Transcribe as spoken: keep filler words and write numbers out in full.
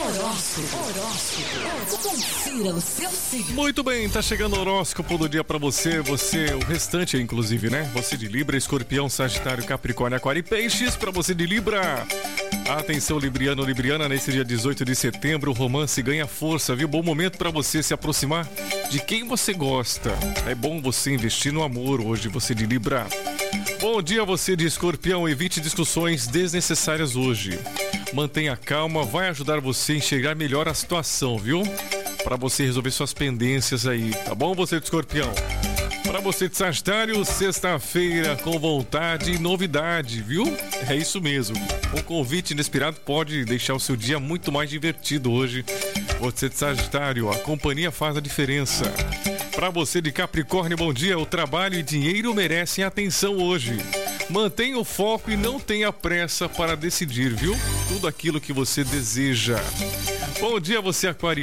Horóscopo. Horóscopo. Confira o seu signo. Muito bem, tá chegando o horóscopo do dia pra você, você, o restante inclusive, né? Você de Libra, Escorpião, Sagitário, Capricórnio, Aquário e Peixes, pra você de Libra. Atenção, Libriano, Libriana, nesse dia dezoito de setembro, o romance ganha força, viu? Bom momento pra você se aproximar de quem você gosta. É bom você investir no amor hoje, você de Libra. Bom dia, você de Escorpião, evite discussões desnecessárias hoje. Mantenha calma, vai ajudar você a enxergar melhor a situação, viu? Para você resolver suas pendências aí, tá bom, você de Escorpião? Para você de Sagitário, sexta-feira com vontade e novidade, viu? É isso mesmo. Um convite inesperado pode deixar o seu dia muito mais divertido hoje. Você de Sagitário, a companhia faz a diferença. Para você de Capricórnio, bom dia. O trabalho e dinheiro merecem atenção hoje. Mantenha o foco e não tenha pressa para decidir, viu? Tudo aquilo que você deseja. Bom dia, você aquariano.